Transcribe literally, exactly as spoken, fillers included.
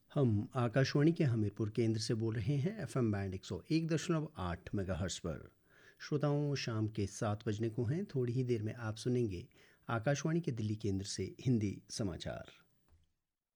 हम आकाशवाणी के हमीरपुर केंद्र से बोल रहे हैं एफएम बैंड एक सौ एक दशमलव आठ मेगाहर्ट्ज़ पर। श्रोताओं, शाम के सात बजने को हैं। थोड़ी ही देर में आप सुनेंगे आकाशवाणी के दिल्ली केंद्र से हिंदी समाचार।